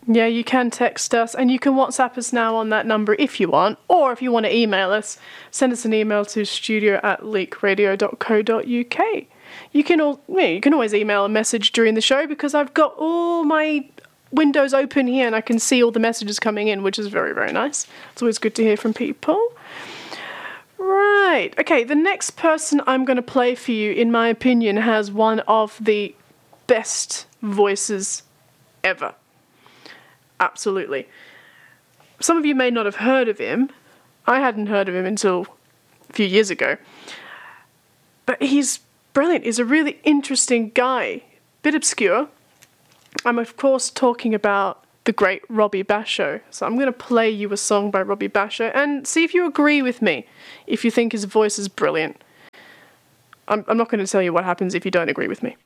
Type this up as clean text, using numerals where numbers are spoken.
Yeah, you can text us and you can WhatsApp us now on that number if you want, or if you want to email us, send us an email to studio@leakradio.co.uk. You can always email a message during the show because I've got all my windows open here and I can see all the messages coming in, which is very, very nice. It's always good to hear from people. Right. Okay, the next person I'm going to play for you, in my opinion, has one of the best voices ever. Absolutely. Some of you may not have heard of him. I hadn't heard of him until a few years ago. But he's brilliant. He's a really interesting guy. Bit obscure. I'm, of course, talking about the great Robbie Basho. So I'm going to play you a song by Robbie Basho and see if you agree with me, if you think his voice is brilliant. I'm not going to tell you what happens if you don't agree with me.